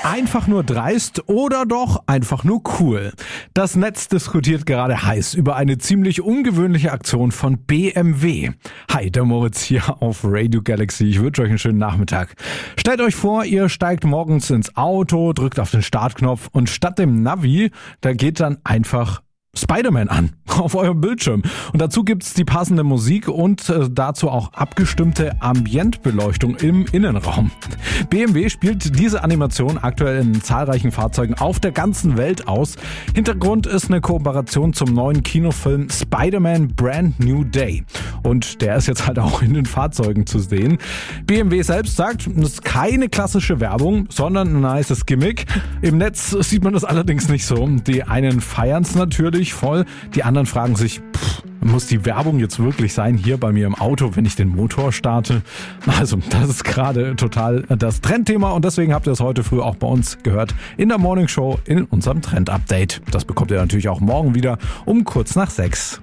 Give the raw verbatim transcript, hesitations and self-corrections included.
Einfach nur dreist oder doch einfach nur cool? Das Netz diskutiert gerade heiß über eine ziemlich ungewöhnliche Aktion von B M W. Hi, der Moritz hier auf Radio Galaxy. Ich wünsche euch einen schönen Nachmittag. Stellt euch vor, ihr steigt morgens ins Auto, drückt auf den Startknopf und statt dem Navi, da geht dann einfach Spider-Man an auf eurem Bildschirm. Und dazu gibt's die passende Musik und äh, dazu auch abgestimmte Ambientbeleuchtung im Innenraum. B M W spielt diese Animation aktuell in zahlreichen Fahrzeugen auf der ganzen Welt aus. Hintergrund ist eine Kooperation zum neuen Kinofilm Spider-Man Brand New Day. Und der ist jetzt halt auch in den Fahrzeugen zu sehen. B M W selbst sagt, das ist keine klassische Werbung, sondern ein nices Gimmick. Im Netz sieht man das allerdings nicht so. Die einen feiern's natürlich voll. Die anderen fragen sich, pff, muss die Werbung jetzt wirklich sein hier bei mir im Auto, wenn ich den Motor starte? Also, das ist gerade total das Trendthema und deswegen habt ihr es heute früh auch bei uns gehört in der Morning Show in unserem Trend-Update. Das bekommt ihr natürlich auch morgen wieder um kurz nach sechs.